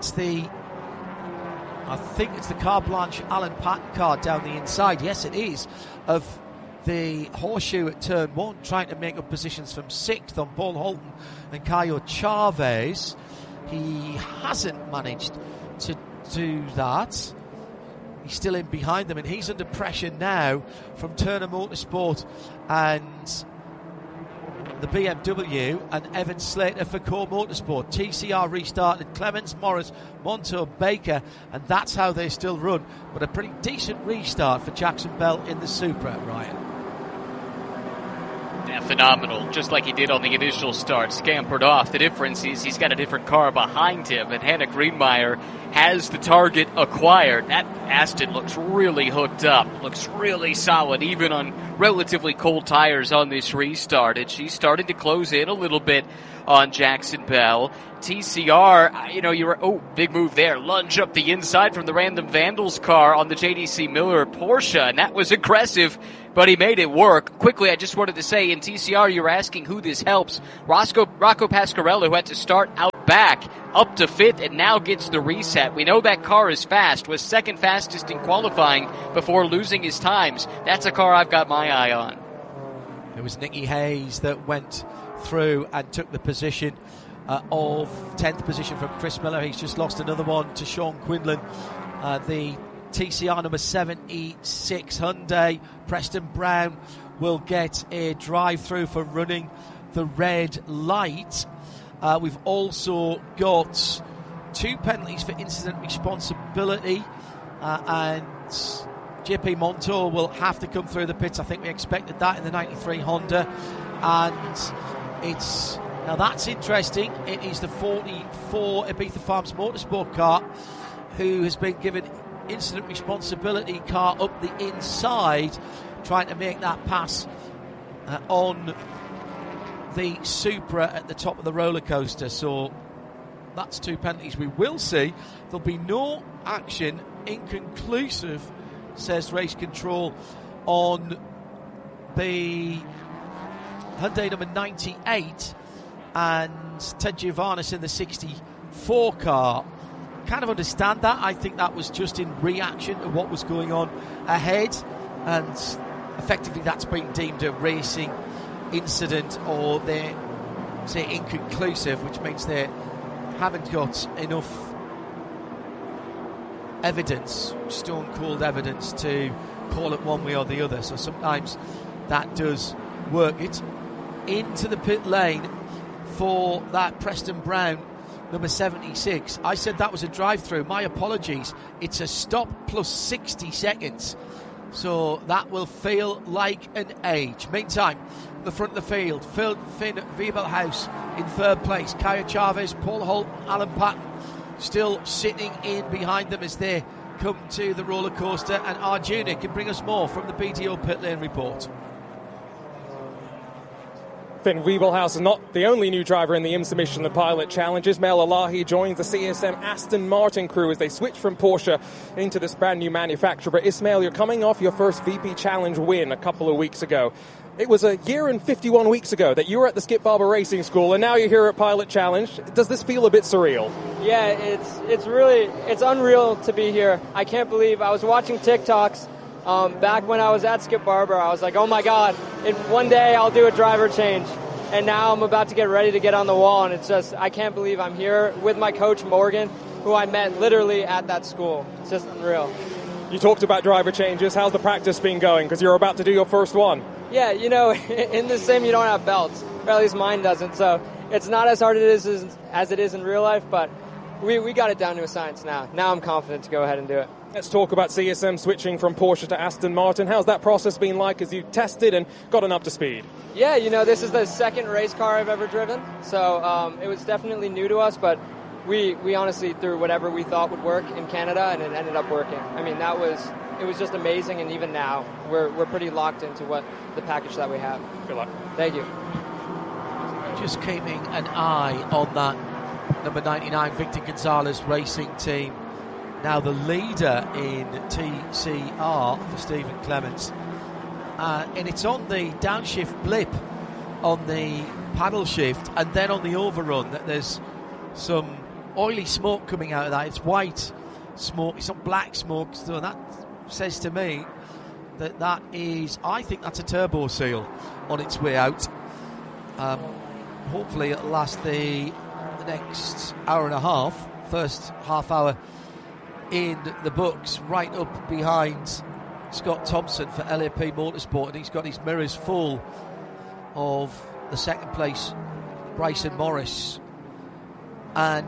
A: think it's the Car Blanche Alan Patton car down the inside. Yes, it is, of the Horseshoe at turn 1, trying to make up positions from 6th on Paul Holton and Caio Chavez. He hasn't managed to do that. He's still in behind them, and he's under pressure now from Turner Motorsport and the BMW, and Evan Slater for Core Motorsport. TCR restarted, Clements, Morris, Montour, Baker, and that's how they still run. But a pretty decent restart for Jackson Bell in the Supra, Ryan.
C: Yeah, phenomenal. Just like he did on the initial start. Scampered off. The difference is he's got a different car behind him, and Hannah Greenmeyer has the target acquired. That Aston looks really hooked up. Looks really solid, even on relatively cold tires on this restart. And she's starting to close in a little bit on Jackson Bell. TCR, big move there. Lunge up the inside from the Random Vandals car on the JDC Miller Porsche, and that was aggressive, but he made it work. Quickly, I just wanted to say, in TCR, you were asking who this helps. Rocco Pasquarello, who had to start out back, up to fifth, and now gets the reset. We know that car is fast, was second fastest in qualifying before losing his times. That's a car I've got my eye on.
A: It was Nicky Hayes that went through and took the position of 10th position from Chris Miller. He's just lost another one to Sean Quinlan. The TCR number 76 Hyundai, Preston Brown, will get a drive-through for running the red light. We've also got 2 penalties for incident responsibility, and JP Montour will have to come through the pits. I think we expected that in the 93 Honda, and now that's interesting. It is the 44 Ibiza Farms Motorsport car who has been given incident responsibility car up the inside, trying to make that pass on the Supra at the top of the roller coaster. So that's 2 penalties we will see. There'll be no action, inconclusive, says Race Control, on the Hyundai number 98 and Ted Giovannis in the 64 car. Kind of understand that. I think that was just in reaction to what was going on ahead, and effectively that's been deemed a racing incident, or they say inconclusive, which means they haven't got enough evidence, stone cold evidence, to call it one way or the other. So sometimes that does work. It's into the pit lane for that Preston Brown number 76. I said that was a drive-through. My apologies. It's a stop plus 60 seconds. So that will feel like an age. Meantime, the front of the field, Finn Wiebelhaus in third place. Kaya Chavez, Paul Holt, Alan Patton still sitting in behind them as they come to the roller coaster. And Arjuna can bring us more from the BDO Pit Lane report.
B: Finn Wiebelhaus is not the only new driver in the IMSA Michelin Pilot Challenge. Ismail Elahi joins the CSM Aston Martin crew as they switch from Porsche into this brand new manufacturer. But Ismail, you're coming off your first VP Challenge win a couple of weeks ago. It was a year and 51 weeks ago that you were at the Skip Barber Racing School, and now you're here at Pilot Challenge. Does this feel a bit surreal?
F: Yeah, it's unreal to be here. I can't believe I was watching TikToks. Back when I was at Skip Barber, I was like, oh my God, one day I'll do a driver change. And now I'm about to get ready to get on the wall, and it's just, I can't believe I'm here with my coach, Morgan, who I met literally at that school. It's just unreal.
B: You talked about driver changes. How's the practice been going? Because you're about to do your first one.
F: Yeah, in the sim you don't have belts, or at least mine doesn't, so it's not as hard as it is in real life, but we got it down to a science now. Now I'm confident to go ahead and do it.
B: Let's talk about CSM switching from Porsche to Aston Martin. How's that process been like as you tested and gotten up to speed?
F: Yeah, this is the second race car I've ever driven, so it was definitely new to us, but we honestly threw whatever we thought would work in Canada, and it ended up working. I mean, it was just amazing, and even now we're pretty locked into what the package that we have.
B: Good luck.
F: Thank you.
A: Just keeping an eye on that number 99 Victor Gonzalez Racing team. Now the leader in TCR for Stephen Clements. And it's on the downshift blip on the paddle shift, and then on the overrun that there's some oily smoke coming out of that. It's white smoke, it's not black smoke, so that says to me that is, I think that's a turbo seal on its way out. Hopefully it'll last the next hour and a half. First half hour in the books, right up behind Scott Thompson for LAP Motorsport, and he's got his mirrors full of the second place Bryson Morris. And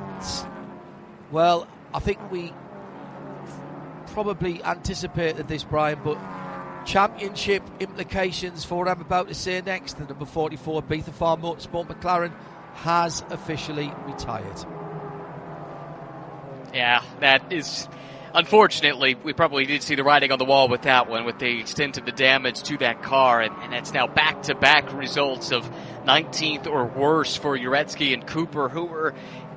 A: well, I think we probably anticipated this, Brian, but championship implications for what I'm about to say next. The number 44 Beatha Farm Motorsport McLaren has officially retired.
C: Yeah, that is... Unfortunately, we probably did see the writing on the wall with that one, with the extent of the damage to that car, and that's now back-to-back results of 19th or worse for Uretsky and Cooper, who were,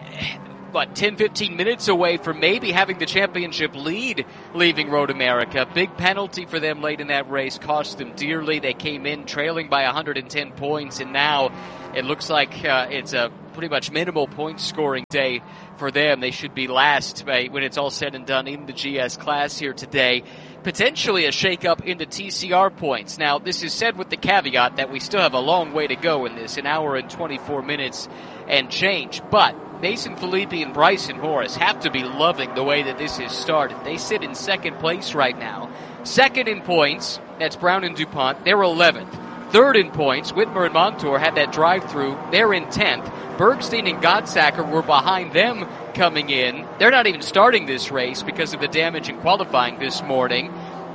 C: 10-15 minutes away from maybe having the championship lead leaving Road America. Big penalty for them late in that race, cost them dearly. They came in trailing by 110 points, and now it looks like it's a pretty much minimal point scoring day for them. They should be last when it's all said and done in the GS class here today. Potentially a shake-up into TCR points. Now, this is said with the caveat that we still have a long way to go in this, an hour and 24 minutes and change. But Mason Filippi and Bryson Horace have to be loving the way that this has started. They sit in second place right now. Second in points, that's Brown and DuPont. They're 11th. Third in points, Whitmer and Montour had that drive-through. They're in 10th. Bergstein and Godsacker were behind them coming in. They're not even starting this race because of the damage in qualifying this morning.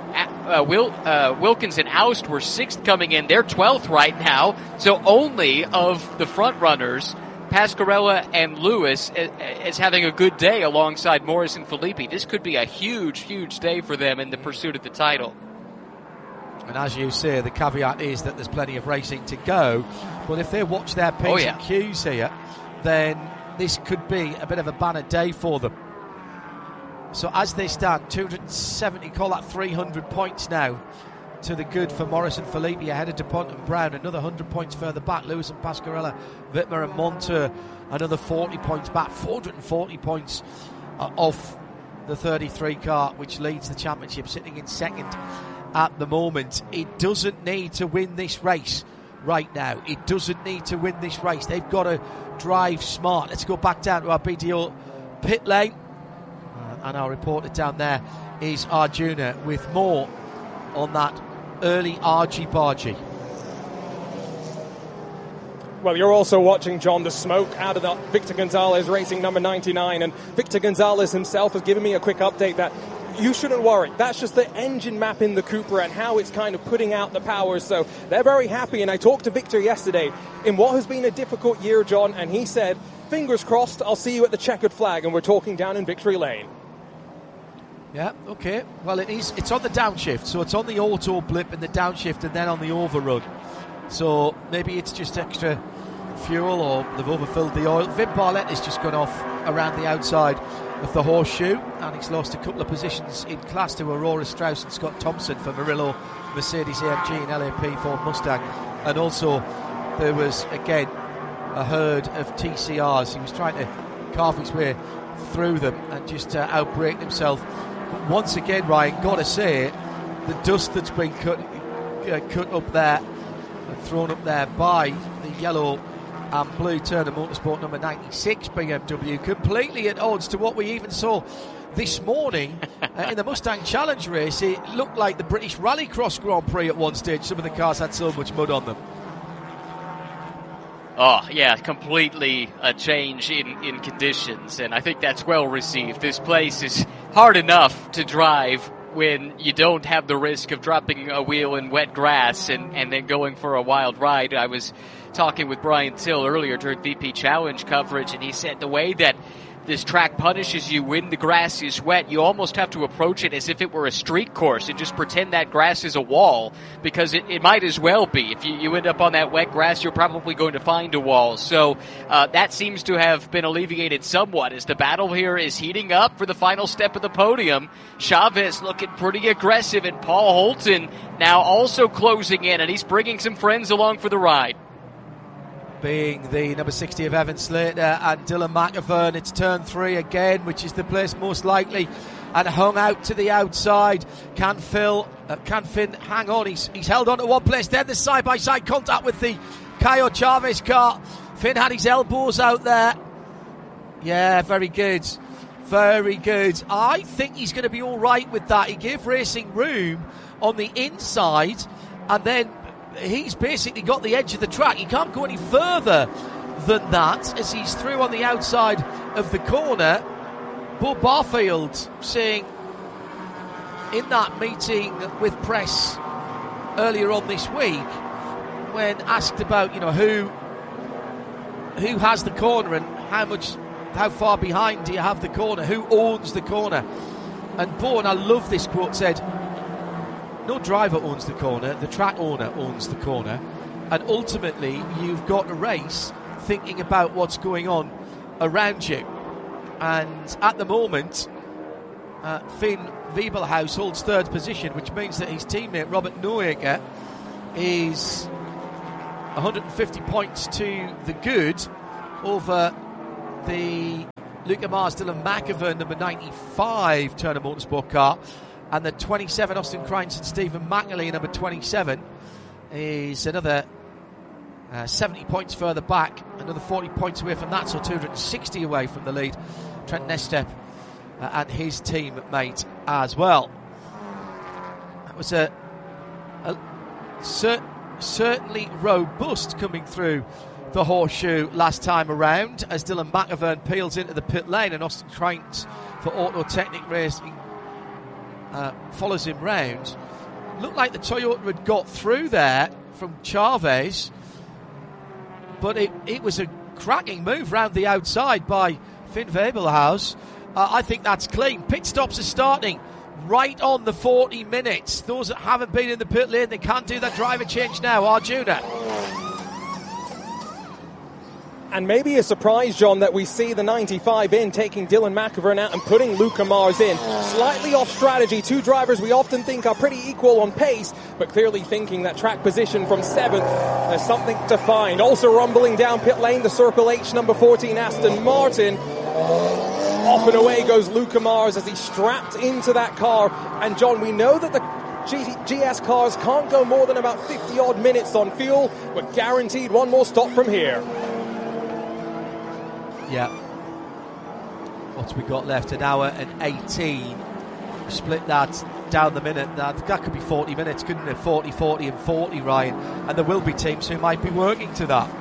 C: Wilkins and Aust were 6th coming in. They're 12th right now. So only of the front runners, Pasquarella and Lewis is having a good day alongside Morris and Filippi. This could be a huge, huge day for them in the pursuit of the title.
A: And as you say, the caveat is that there's plenty of racing to go. But if they watch their P's and Q's here, then this could be a bit of a banner day for them. So as they stand, 270, call that 300 points now to the good for Morris and Filippi ahead of DuPont and Brown. Another 100 points further back, Lewis and Pasquarella, Wittmer and Montour, another 40 points back, 440 points off the 33 car, which leads the championship, sitting in second at the moment. It doesn't need to win this race right now. It doesn't need to win this race. They've got to drive smart. Let's go back down to our BDO pit lane. And our reporter down there is Arjuna with more on that early argy-bargy.
B: Well, you're also watching, John, the smoke out of the Victor Gonzalez Racing number 99. And Victor Gonzalez himself has given me a quick update that you shouldn't worry. That's just the engine map in the Cooper and how it's kind of putting out the power. So they're very happy. And I talked to Victor yesterday in what has been a difficult year, John, and he said, fingers crossed, I'll see you at the checkered flag. And we're talking down in Victory Lane.
A: Yeah, okay. Well, it's on the downshift, so it's on the auto blip in the downshift and then on the overrun. So maybe it's just extra fuel or they've overfilled the oil. Vin Barlett has just gone off around the outside of the horseshoe and he's lost a couple of positions in class to Aurora Strauss and Scott Thompson for Murillo, Mercedes AMG and LAP Ford Mustang. And also there was, again, a herd of TCRs. He was trying to carve his way through them and just outbrake himself. But once again, Ryan, got to say, the dust that's been cut up there and thrown up there by the yellow and blue Turner Motorsport number 96 BMW, completely at odds to what we even saw this morning in the Mustang Challenge race. It looked like the British Rallycross Grand Prix at one stage. Some of the cars had so much mud on them.
C: Oh, yeah, completely a change in conditions, and I think that's well received. This place is hard enough to drive when you don't have the risk of dropping a wheel in wet grass and then going for a wild ride. I was talking with Brian Till earlier during VP Challenge coverage, and he said the way that this track punishes you when the grass is wet, you almost have to approach it as if it were a street course and just pretend that grass is a wall, because it might as well be. If you end up on that wet grass, you're probably going to find a wall. So that seems to have been alleviated somewhat as the battle here is heating up for the final step of the podium. Chavez looking pretty aggressive, and Paul Holton now also closing in, and he's bringing some friends along for the ride.
A: Being the number 60 of Evan Slater and Dylan McAvern. It's turn 3 again, which is the place most likely, and hung out to the outside. Can Finn hang on? He's held on to one place. Then the side-by-side contact with the Caio Chavez car. Finn had his elbows out there. Yeah, very good. Very good. I think he's going to be all right with that. He gave racing room on the inside, and then he's basically got the edge of the track. He can't go any further than that as he's through on the outside of the corner. Bo Barfield saying in that meeting with press earlier on this week when asked about, who has the corner and how far behind do you have the corner, who owns the corner. And Bourne, I love this quote, said, no driver owns the corner, the track owner owns the corner. And ultimately, you've got a race thinking about what's going on around you. And at the moment, Finn Wiebelhaus holds third position, which means that his teammate Robert Noecker is 150 points to the good over the Luca Mars Dylan McIver number 95 Turner Motorsport car, and the 27 Austin Kreinz and Stephen McNally number 27 is another 70 points further back, another 40 points away from that, so 260 away from the lead. Trent Nestep and his teammate as well. That was a certainly robust coming through the horseshoe last time around, as Dylan McIvern peels into the pit lane and Austin Kreinz for Auto Technic Racing follows him round. Looked like the Toyota had got through there from Chavez, but it was a cracking move round the outside by Finn Wiebelhaus. I think that's clean. Pit stops are starting right on the 40 minutes. Those that haven't been in the pit lane, they can't do that driver change now. Arjuna.
B: And maybe a surprise, John, that we see the 95 in, taking Dylan McIvern out and putting Luca Mars in. Slightly off strategy. Two drivers we often think are pretty equal on pace, but clearly thinking that track position from 7th, there's something to find. Also rumbling down pit lane, the Circle H number 14 Aston Martin. Off and away goes Luca Mars as he's strapped into that car. And John, we know that the GS cars can't go more than about 50 odd minutes on fuel. We're guaranteed one more stop from here.
A: Yeah. What's we got left? An hour and 18. Split that down the minute. That could be 40 minutes, couldn't it? 40, 40 and 40, Ryan. And there will be teams who might be working to that.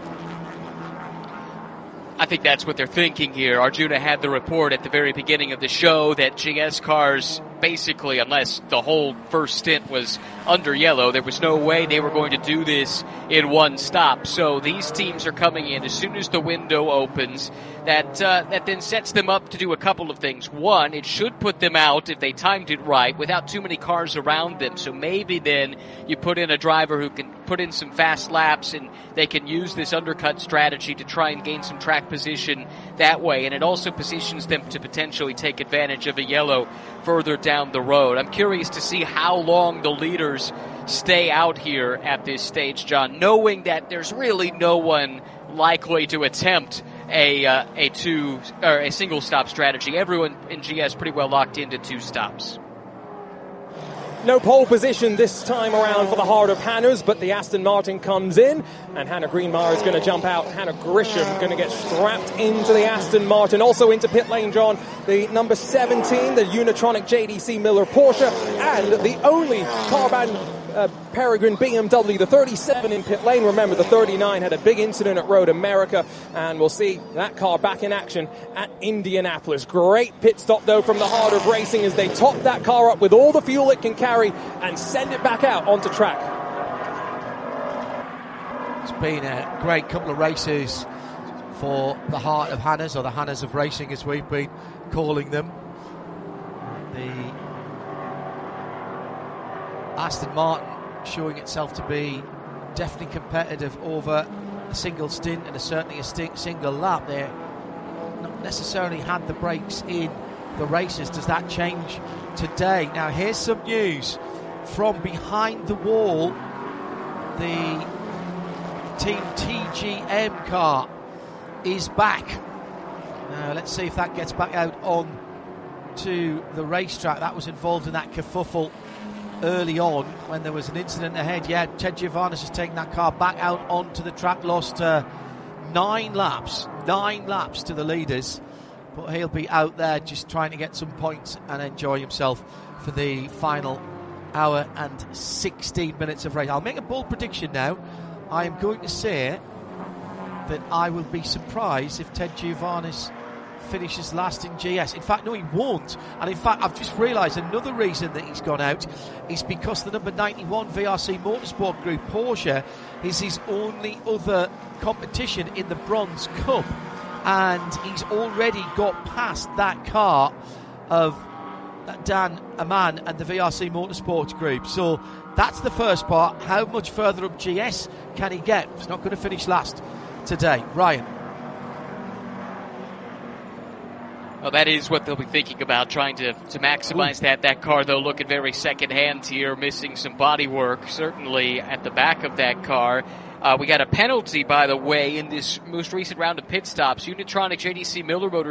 C: I think that's what they're thinking here. Arjuna had the report at the very beginning of the show that GS cars, basically, unless the whole first stint was under yellow, there was no way they were going to do this in one stop. So these teams are coming in as soon as the window opens. That then sets them up to do a couple of things. One, it should put them out, if they timed it right, without too many cars around them. So maybe then you put in a driver who can put in some fast laps and they can use this undercut strategy to try and gain some track position that way. And it also positions them to potentially take advantage of a yellow further down the road. I'm curious to see how long the leaders stay out here at this stage, John, knowing that there's really no one likely to attempt a single stop strategy. Everyone in GS pretty well locked into 2 stops.
B: No pole position this time around for the Heart of Hannah's, but the Aston Martin comes in, and Hannah Greenmeyer is going to jump out. Hannah Grisham going to get strapped into the Aston Martin. Also into pit lane, John, the number 17, the Unitronic JDC Miller Porsche, and the only Carbon Peregrine BMW, the 37 in pit lane. Remember, the 39 had a big incident at Road America, and we'll see that car back in action at Indianapolis. Great pit stop, though, from the Heart of Racing as they top that car up with all the fuel it can carry and send it back out onto track.
A: It's been a great couple of races for the Heart of Hannah's, or the Hannah's of Racing as we've been calling them. The Aston Martin showing itself to be definitely competitive over a single stint and certainly a single lap. They're not necessarily had the brakes in the races. Does that change today? Now here's some news from behind the wall. The Team TGM car is back. Now let's see if that gets back out on to the racetrack. That was involved in that kerfuffle early on when there was an incident ahead. Yeah, Ted Giovannis has taken that car back out onto the track, lost 9 laps to the leaders, but he'll be out there just trying to get some points and enjoy himself for the final hour and 16 minutes of race. I'll make a bold prediction now. I am going to say that I will be surprised if Ted Giovannis finishes last in GS. In fact, no, he won't. And in fact, I've just realised another reason that he's gone out is because the number 91 VRC Motorsport Group Porsche is his only other competition in the Bronze Cup, and he's already got past that car of Dan Aman and the VRC Motorsports Group. So that's the first part. How much further up GS can he get? He's not going to finish last today. Ryan.
C: Well, that is what they'll be thinking about, trying to maximize that. That car, though, looking very second-hand here, missing some body work, certainly at the back of that car. We got a penalty, by the way, in this most recent round of pit stops. Unitronic JDC Miller Motors